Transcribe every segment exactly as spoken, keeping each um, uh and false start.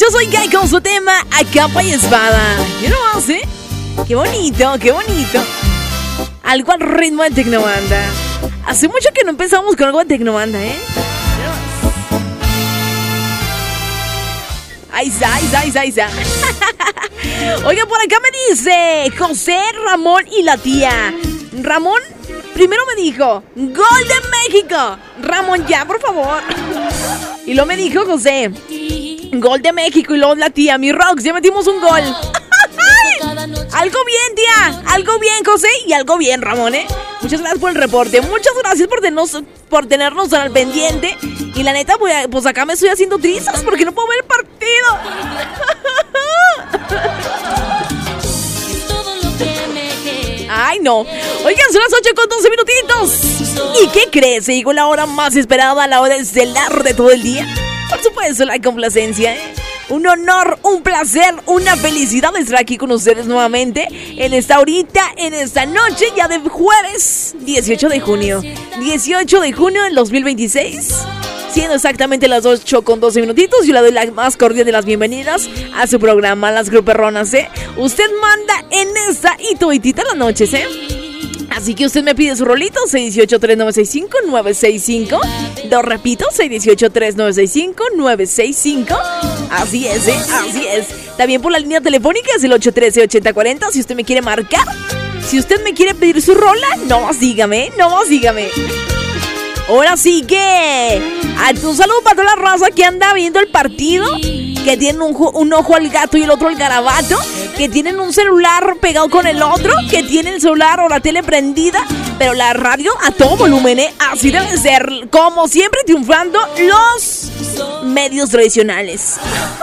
muchachos, oigan, con su tema a capa y espada. ¿Qué no hace? Qué bonito, qué bonito. Algo al ritmo de Tecnobanda. Hace mucho que no empezamos con algo de Tecnobanda, ¿eh? Ahí está, ahí está, ahí está, ahí está. Oiga, por acá me dice José, Ramón y la tía. Ramón primero me dijo ¡Gol de México! Ramón, ya, por favor. Y luego me dijo José ¡Gol de México! Y luego la tía, mi Rox, ya metimos un gol. Algo bien, tía. Algo bien, José. Y algo bien, Ramón, ¿eh? Muchas gracias por el reporte. Muchas gracias por tenernos, por tenernos al pendiente. Y la neta, pues, pues acá me estoy haciendo trizas porque no puedo ver el partido. Ay, no. Oigan, son las ocho con doce minutitos. ¿Y qué crees? Se llegó la hora más esperada, la hora estelar de todo el día. Por supuesto, la complacencia, ¿eh? Un honor, un placer, una felicidad estar aquí con ustedes nuevamente en esta horita, en esta noche ya de jueves dieciocho de junio. dieciocho de junio del dos mil veintiséis. Siendo exactamente las ocho con doce minutitos, yo le doy la más cordial de las bienvenidas a su programa, Las Gruperronas, ¿eh? Usted manda en esta y toditita las noches, ¿eh? Así que usted me pide su rolito, seis uno ocho, tres nueve seis cinco, nueve seis cinco. Lo repito, seis uno ocho, tres nueve seis cinco, nueve seis cinco. Así es, ¿eh? Así es. También por la línea telefónica es el ocho uno tres, ocho cero cuatro cero. Si usted me quiere marcar, si usted me quiere pedir su rola, no más dígame, no más dígame. Ahora sí que un saludo para toda la raza que anda viendo el partido, que tienen un, un ojo al gato y el otro al garabato, que tienen un celular pegado con el otro, que tienen el celular o la tele prendida, pero la radio a todo volumen, ¿eh? Así debe ser, como siempre triunfando los medios tradicionales.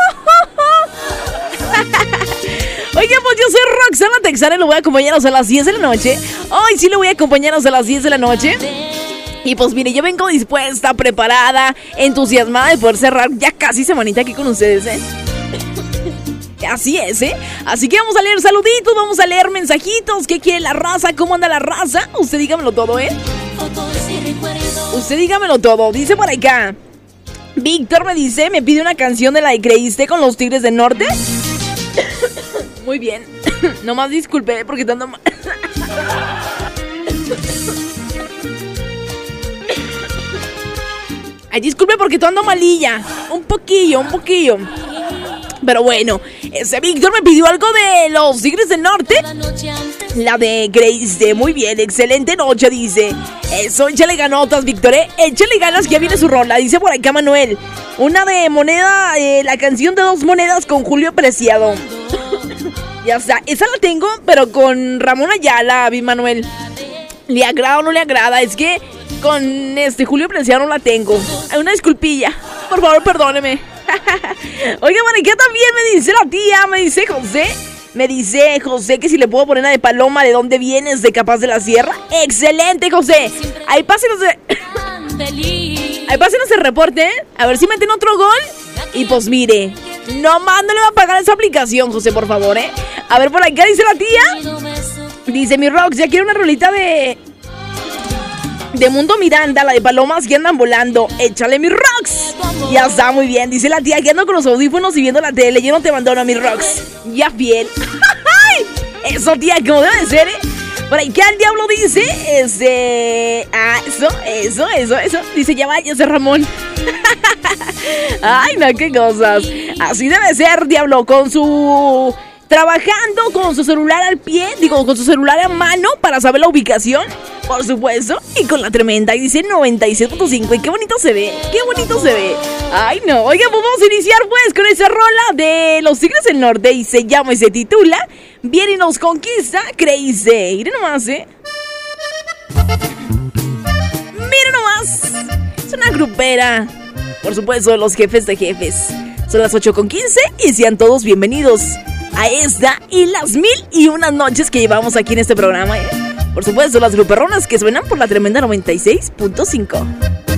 Oigan, pues yo soy Roxana Texana y lo voy a acompañaros a las diez de la noche. Hoy sí lo voy a acompañaros a las diez de la noche. Y pues mire, yo vengo dispuesta, preparada, entusiasmada de poder cerrar ya casi semanita aquí con ustedes, ¿eh? Así es, ¿eh? Así que vamos a leer saluditos, vamos a leer mensajitos. ¿Qué quiere la raza? ¿Cómo anda la raza? Usted dígamelo todo, ¿eh? Usted dígamelo todo. Dice por acá Víctor me dice, me pide una canción de la de Creíste con los Tigres del Norte. Muy bien. Nomás disculpe porque tanto mal. Ay, disculpe porque tú ando malilla. Un poquillo, un poquillo. Pero bueno, ese Víctor me pidió algo de los Tigres del Norte. La de Creíste. Muy bien, excelente noche, dice. Eso, échale ganotas, Víctor, ¿eh? Échale ganas que ya viene su rola. Dice por acá Manuel. Una de moneda, eh, la canción de dos monedas con Julio Preciado. Ya está, esa la tengo, pero con Ramón Ayala, vi Manuel. ¿Le agrada o no le agrada? Es que con este Julio Preciado no la tengo. Hay una disculpilla. Por favor, perdóneme. Oiga, Mariquita, también me dice la tía, me dice José. Me dice José que si le puedo poner una de Paloma, ¿de dónde vienes? ¿De Capaz de la Sierra? ¡Excelente, José! Ahí pásenos de... Ahí pásenos el reporte, ¿eh? A ver si meten otro gol. Y pues mire, nomás no le va a pagar esa aplicación, José, por favor, ¿eh? A ver, por acá dice la tía. Dice mi Rox, ya quiero una rolita de... de Mundo Miranda, la de Palomas que andan volando. Échale, mi Rox. Ya está, muy bien. Dice la tía que ando con los audífonos y viendo la tele. Yo no te abandono, mi Rox. Ya fiel. Eso, tía, como debe ser, ¿eh? Por ahí, ¿qué al diablo dice? Este... Ah, eso, eso, eso, eso. Dice, ya váyase, Ramón. Ay, no, qué cosas. Así debe ser, diablo, con su... trabajando con su celular al pie, digo, con su celular a mano para saber la ubicación, por supuesto, y con la tremenda, y dice noventa y siete punto cinco, y qué bonito se ve, qué bonito se ve. Ay, no, oigan, pues vamos a iniciar pues con esa rola de los Tigres del Norte, y se llama y se titula Viene y nos conquista, Creíste. Miren nomás, ¿eh? Miren nomás, es una grupera, por supuesto, los jefes de jefes. Son las ocho con quince y sean todos bienvenidos a esta y las mil y unas noches que llevamos aquí en este programa, ¿eh? Por supuesto, las gruperronas que suenan por la tremenda noventa y seis punto cinco.